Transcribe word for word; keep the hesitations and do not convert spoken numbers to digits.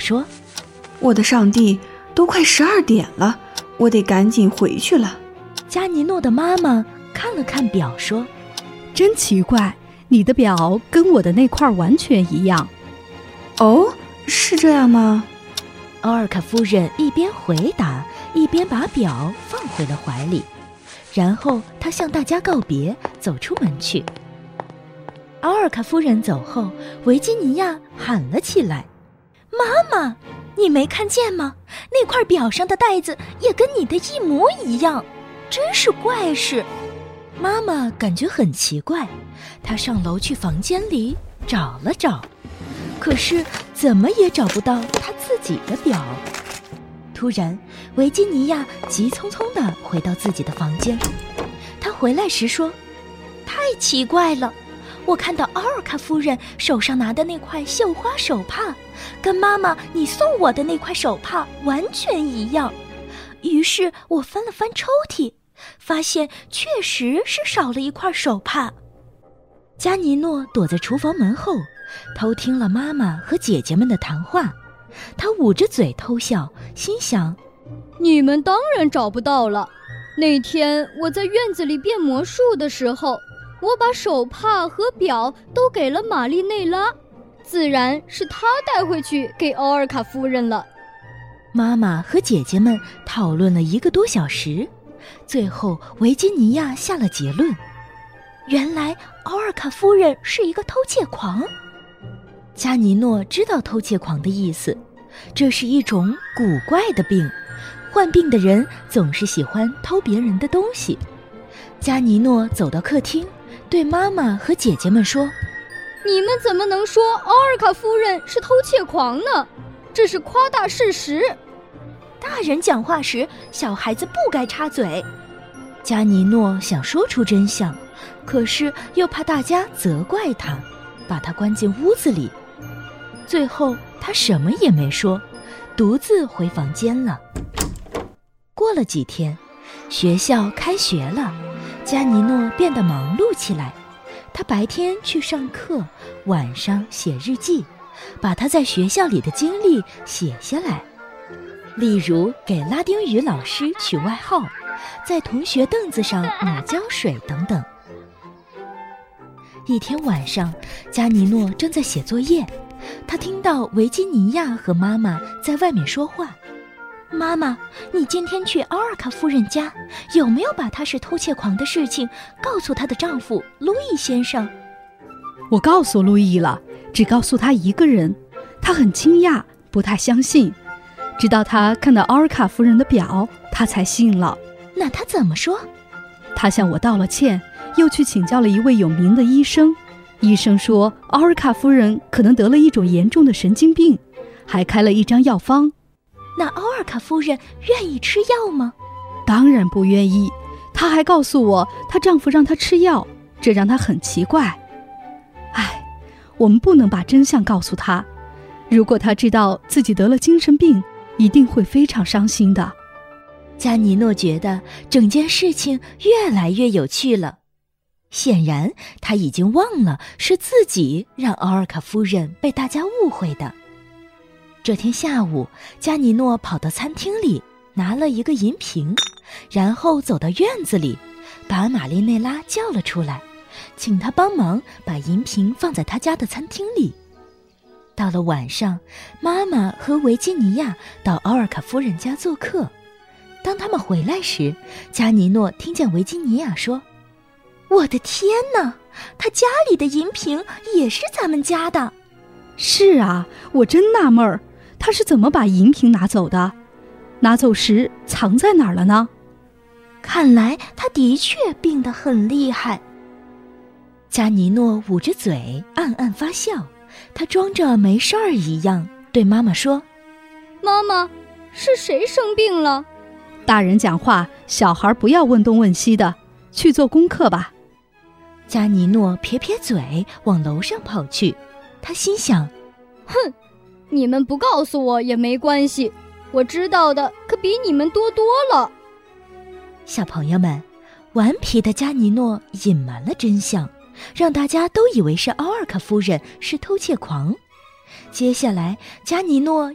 说： 我的上帝，都快十二点了，我得赶紧回去了。 加尼诺的妈妈看了看表说： 真奇怪，你的表跟我的那块完全一样。 哦，是这样吗？ 奥尔卡夫人一边回答，一边把表放回了怀里，然后她向大家告别，走出门去。奥尔卡夫人走后，维吉尼亚喊了起来：妈妈，你没看见吗？那块表上的带子也跟你的一模一样，真是怪事。妈妈感觉很奇怪，她上楼去房间里找了找，可是怎么也找不到她自己的表。突然，维吉尼亚急匆匆地回到自己的房间。她回来时说：太奇怪了，我看到奥尔卡夫人手上拿的那块绣花手帕，跟妈妈你送我的那块手帕完全一样。于是我翻了翻抽屉，发现确实是少了一块手帕。加尼诺躲在厨房门后，偷听了妈妈和姐姐们的谈话。他捂着嘴偷笑，心想： 你们当然找不到了。那天我在院子里变魔术的时候，我把手帕和表都给了玛丽内拉，自然是她带回去给奥尔卡夫人了。 妈妈和姐姐们讨论了一个多小时，最后维吉尼亚下了结论：原来奥尔卡夫人是一个偷窃狂。加尼诺知道偷窃狂的意思，这是一种古怪的病，患病的人总是喜欢偷别人的东西。加尼诺走到客厅，对妈妈和姐姐们说： 你们怎么能说奥尔卡夫人是偷窃狂呢？这是夸大事实。 大人讲话时，小孩子不该插嘴。加尼诺想说出真相，可是又怕大家责怪他，把他关进屋子里。最后他什么也没说，独自回房间了。过了几天，学校开学了，加尼诺变得忙碌起来。他白天去上课，晚上写日记，把他在学校里的经历写下来，例如给拉丁语老师取外号，在同学凳子上抹胶水等等。一天晚上，加尼诺正在写作业，他听到维吉尼亚和妈妈在外面说话。妈妈，你今天去奥尔卡夫人家，有没有把她是偷窃狂的事情告诉她的丈夫路易先生？ 我告诉路易了，只告诉他一个人。他很惊讶，不太相信，直到他看到奥尔卡夫人的表，他才信了。 那他怎么说？ 他向我道了歉，又去请教了一位有名的医生。医生说奥尔卡夫人可能得了一种严重的神经病，还开了一张药方。 那奥尔卡夫人愿意吃药吗？ 当然不愿意。她还告诉我她丈夫让她吃药，这让她很奇怪。唉，我们不能把真相告诉她，如果她知道自己得了精神病，一定会非常伤心的。 加尼诺觉得整件事情越来越有趣了，显然他已经忘了是自己让奥尔卡夫人被大家误会的。这天下午，加尼诺跑到餐厅里拿了一个银瓶，然后走到院子里，把玛丽内拉叫了出来，请她帮忙把银瓶放在他家的餐厅里。到了晚上，妈妈和维吉尼亚到奥尔卡夫人家做客。当他们回来时，加尼诺听见维吉尼亚说：我的天哪，他家里的银瓶也是咱们家的。 是啊，我真纳闷儿，他是怎么把银瓶拿走的？拿走时藏在哪儿了呢？ 看来他的确病得很厉害。加尼诺捂着嘴暗暗发笑，他装着没事儿一样对妈妈说： 妈妈，是谁生病了？ 大人讲话，小孩不要问东问西的，去做功课吧。 加尼诺撇撇嘴往楼上跑去，他心想： 哼，你们不告诉我也没关系，我知道的可比你们多多了。 小朋友们，顽皮的加尼诺隐瞒了真相，让大家都以为是奥尔卡夫人是偷窃狂。接下来，加尼诺